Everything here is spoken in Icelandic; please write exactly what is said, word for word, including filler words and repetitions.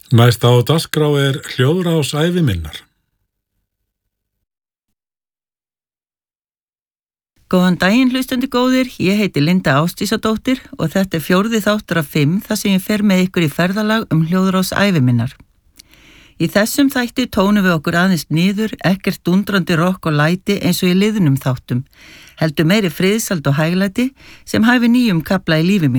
Næst á dagskrá er hljóðrás ævi minnar. Góðan daginn hlustendur góðir, ég heiti Linda Ásdísadóttir og þetta er fjórði þáttur af fimm þar sem ég fer með ykkur í ferðalag um hljóðrás ævi minnar. Í þessum þætti tónum við okkur aðeins niður, ekkert dundrandi rokk og læti eins og í liðnum þáttum, heldur meiri friðsald og hæglæti sem hæfi nýjum kafla í lífi mínu.